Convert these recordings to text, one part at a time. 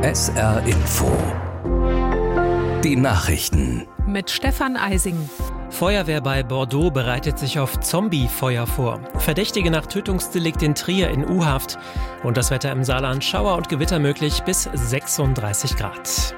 SR Info. Die Nachrichten. Mit Stefan Eising. Feuerwehr bei Bordeaux bereitet sich auf Zombie-Feuer vor. Verdächtige nach Tötungsdelikt in Trier in U-Haft. Und das Wetter im Saarland: Schauer und Gewitter möglich bis 36 Grad.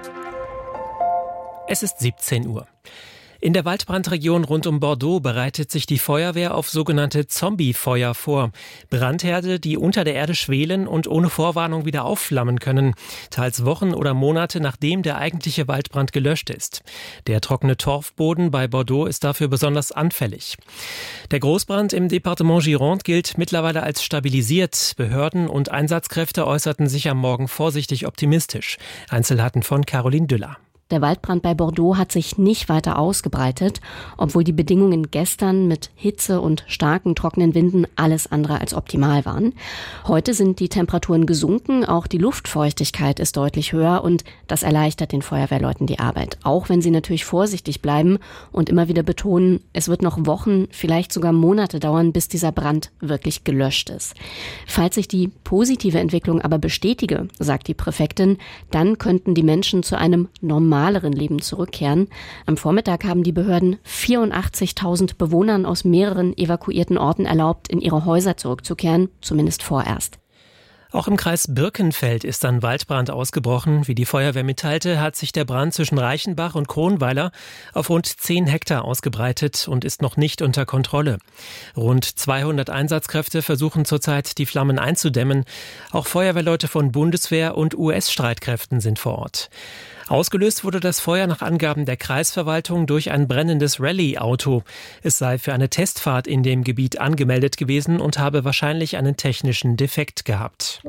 Es ist 17 Uhr. In der Waldbrandregion rund um Bordeaux bereitet sich die Feuerwehr auf sogenannte Zombie-Feuer vor. Brandherde, die unter der Erde schwelen und ohne Vorwarnung wieder aufflammen können. Teils Wochen oder Monate, nachdem der eigentliche Waldbrand gelöscht ist. Der trockene Torfboden bei Bordeaux ist dafür besonders anfällig. Der Großbrand im Departement Gironde gilt mittlerweile als stabilisiert. Behörden und Einsatzkräfte äußerten sich am Morgen vorsichtig optimistisch. Einzelheiten von Caroline Düller. Der Waldbrand bei Bordeaux hat sich nicht weiter ausgebreitet, obwohl die Bedingungen gestern mit Hitze und starken trockenen Winden alles andere als optimal waren. Heute sind die Temperaturen gesunken, auch die Luftfeuchtigkeit ist deutlich höher und das erleichtert den Feuerwehrleuten die Arbeit. Auch wenn sie natürlich vorsichtig bleiben und immer wieder betonen, es wird noch Wochen, vielleicht sogar Monate dauern, bis dieser Brand wirklich gelöscht ist. Falls sich die positive Entwicklung aber bestätige, sagt die Präfektin, dann könnten die Menschen zu einem normaleren Leben zurückkehren. Am Vormittag haben die Behörden 84.000 Bewohnern aus mehreren evakuierten Orten erlaubt, in ihre Häuser zurückzukehren, zumindest vorerst. Auch im Kreis Birkenfeld ist ein Waldbrand ausgebrochen. Wie die Feuerwehr mitteilte, hat sich der Brand zwischen Reichenbach und Kronweiler auf rund 10 Hektar ausgebreitet und ist noch nicht unter Kontrolle. Rund 200 Einsatzkräfte versuchen zurzeit, die Flammen einzudämmen. Auch Feuerwehrleute von Bundeswehr und US-Streitkräften sind vor Ort. Ausgelöst wurde das Feuer nach Angaben der Kreisverwaltung durch ein brennendes Rallye-Auto. Es sei für eine Testfahrt in dem Gebiet angemeldet gewesen und habe wahrscheinlich einen technischen Defekt gehabt.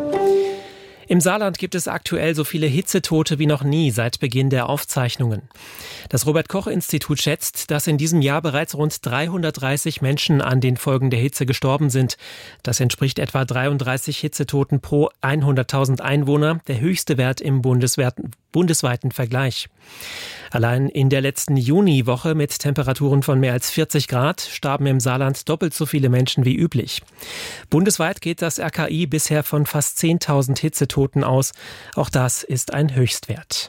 Im Saarland gibt es aktuell so viele Hitzetote wie noch nie seit Beginn der Aufzeichnungen. Das Robert-Koch-Institut schätzt, dass in diesem Jahr bereits rund 330 Menschen an den Folgen der Hitze gestorben sind. Das entspricht etwa 33 Hitzetoten pro 100.000 Einwohner, der höchste Wert im bundesweiten Vergleich. Allein in der letzten Juniwoche mit Temperaturen von mehr als 40 Grad starben im Saarland doppelt so viele Menschen wie üblich. Bundesweit geht das RKI bisher von fast 10.000 Hitzetoten aus. Auch das ist ein Höchstwert.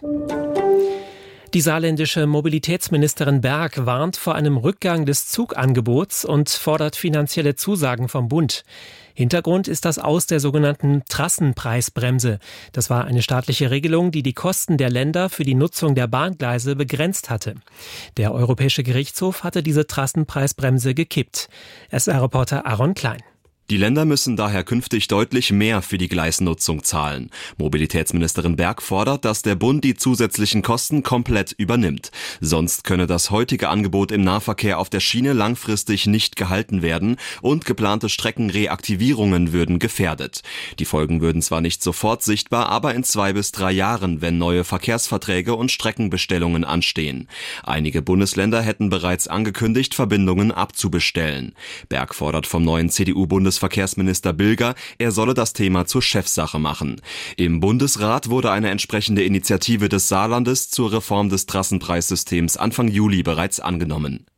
Die saarländische Mobilitätsministerin Berg warnt vor einem Rückgang des Zugangebots und fordert finanzielle Zusagen vom Bund. Hintergrund ist das Aus der sogenannten Trassenpreisbremse. Das war eine staatliche Regelung, die die Kosten der Länder für die Nutzung der Bahngleise begrenzt hatte. Der Europäische Gerichtshof hatte diese Trassenpreisbremse gekippt. SR-Reporter Aaron Klein. Die Länder müssen daher künftig deutlich mehr für die Gleisnutzung zahlen. Mobilitätsministerin Berg fordert, dass der Bund die zusätzlichen Kosten komplett übernimmt. Sonst könne das heutige Angebot im Nahverkehr auf der Schiene langfristig nicht gehalten werden und geplante Streckenreaktivierungen würden gefährdet. Die Folgen würden zwar nicht sofort sichtbar, aber in 2 bis 3 Jahren, wenn neue Verkehrsverträge und Streckenbestellungen anstehen. Einige Bundesländer hätten bereits angekündigt, Verbindungen abzubestellen. Berg fordert vom neuen CDU-Bundesverkehrsminister Bilger, er solle das Thema zur Chefsache machen. Im Bundesrat wurde eine entsprechende Initiative des Saarlandes zur Reform des Trassenpreissystems Anfang Juli bereits angenommen.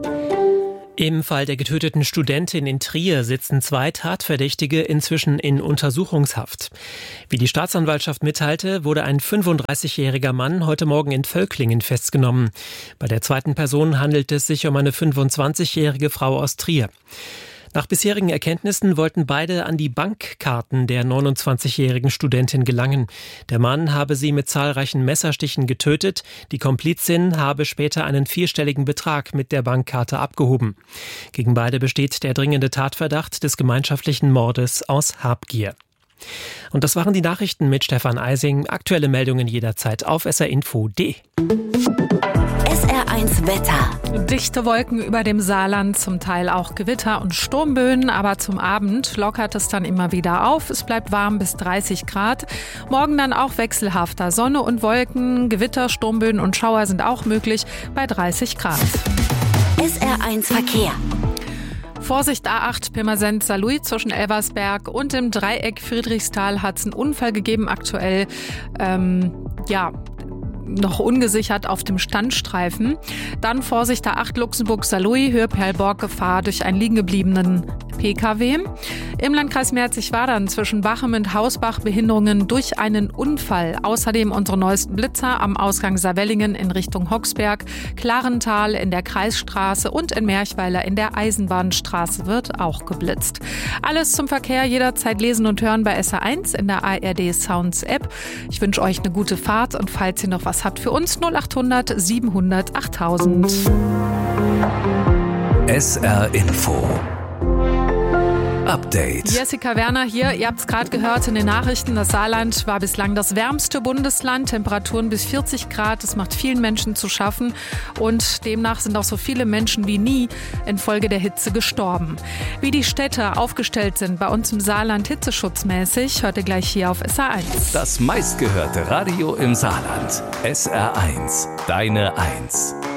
Im Fall der getöteten Studentin in Trier sitzen 2 Tatverdächtige inzwischen in Untersuchungshaft. Wie die Staatsanwaltschaft mitteilte, wurde ein 35-jähriger Mann heute Morgen in Völklingen festgenommen. Bei der zweiten Person handelt es sich um eine 25-jährige Frau aus Trier. Nach bisherigen Erkenntnissen wollten beide an die Bankkarten der 29-jährigen Studentin gelangen. Der Mann habe sie mit zahlreichen Messerstichen getötet. Die Komplizin habe später einen 4-stelligen Betrag mit der Bankkarte abgehoben. Gegen beide besteht der dringende Tatverdacht des gemeinschaftlichen Mordes aus Habgier. Und das waren die Nachrichten mit Stefan Eising. Aktuelle Meldungen jederzeit auf srinfo.de. SR1 Wetter. Dichte Wolken über dem Saarland, zum Teil auch Gewitter und Sturmböen, aber zum Abend lockert es dann immer wieder auf. Es bleibt warm bis 30 Grad. Morgen dann auch wechselhafter. Sonne und Wolken, Gewitter, Sturmböen und Schauer sind auch möglich bei 30 Grad. SR1 Verkehr. Vorsicht A8 Pirmasens-Saarlouis zwischen Elversberg und dem Dreieck Friedrichsthal hat es einen Unfall gegeben aktuell. Noch ungesichert auf dem Standstreifen. Dann Vorsicht A8 Luxemburg-Saarlouis, Höhe Perlborg, Gefahr durch einen liegengebliebenen Pkw. Im Landkreis Merzig-Wadern zwischen Bachem und Hausbach Behinderungen durch einen Unfall. Außerdem unsere neuesten Blitzer am Ausgang Saarwellingen in Richtung Hoxberg, Klarental in der Kreisstraße und in Merchweiler in der Eisenbahnstraße wird auch geblitzt. Alles zum Verkehr jederzeit lesen und hören bei SR1 in der ARD Sounds App. Ich wünsche euch eine gute Fahrt und falls ihr noch was habt für uns, 0800 700 8000. SR Info Update. Jessica Werner hier. Ihr habt es gerade gehört in den Nachrichten. Das Saarland war bislang das wärmste Bundesland. Temperaturen bis 40 Grad. Das macht vielen Menschen zu schaffen. Und demnach sind auch so viele Menschen wie nie infolge der Hitze gestorben. Wie die Städte aufgestellt sind bei uns im Saarland hitzeschutzmäßig, hört ihr gleich hier auf SR1. Das meistgehörte Radio im Saarland. SR1. Deine 1.